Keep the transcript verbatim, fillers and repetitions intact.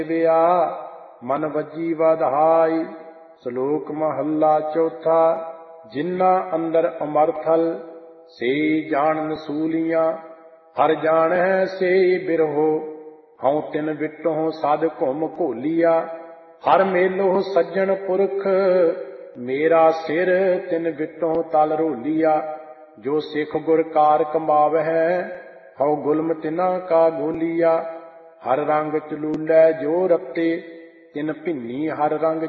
ਵਿਆ ਮਨ ਵੱਜੀ ਵਧਾਈ। ਸ਼ਲੋਕ ਮਹੱਲਾ ਚੌਥਾ। ਜਿਨ੍ਹਾਂ ਅੰਦਰ ਅਮਰਥਲ ਸੇ ਜਾਣਨ ਸੂਲੀਆਂ। ਹਰ ਜਾਣੈ ਸੇ ਬਿਰਹੋ ਹਉ ਤਿਨ ਵਿਟਹੁ ਸਦ ਘੁਮ ਘੋਲੀਆ। ਹਰ ਮੇਲੋ ਸੱਜਣ ਪੁਰਖ ਮੇਰਾ ਸਿਰ ਤਿਨ ਵਿਟਹੁ ਤਲ ਰੋਲੀਆ। ਜੋ ਸਿੱਖ ਗੁਰ ਕਾਰ ਕਮਾਵਹਿ ਹਉ ਗੁਲਮ ਤਿਨਾ ਕਾ ਗੋਲੀਆ। ਹਰ ਰੰਗ ਚਲੂਲੈ ਜੋ ਰਤੇ ਤਿਨ ਭਿੰਨੀ ਹਰ ਰੰਗ